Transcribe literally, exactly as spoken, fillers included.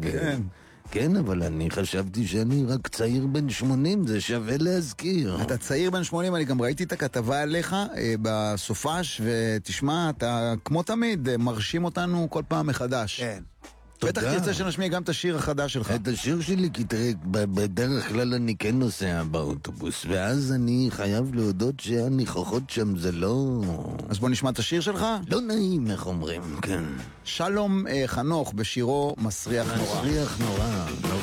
כן. כן, אבל אני חשבתי שאני רק צעיר בן שמונים, זה שווה להזכיר. אתה צעיר בן שמונים, אני גם ראיתי את הכתבה עליך אה, בסופש, ותשמע, אתה כמו תמיד מרשים אותנו כל פעם מחדש. כן. בטח תודה. תרצה שנשמיע גם את השיר החדש שלך. את השיר שלי, כי תראה, ב- בדרך כלל אני כן נוסע באוטובוס, ואז אני חייב להודות שהניחוחות שם זה לא... אז בוא נשמע את השיר שלך. לא נעים, איך אומרים, כן. שלום אה, חנוך בשירו מסריח נורא. מסריח נורא.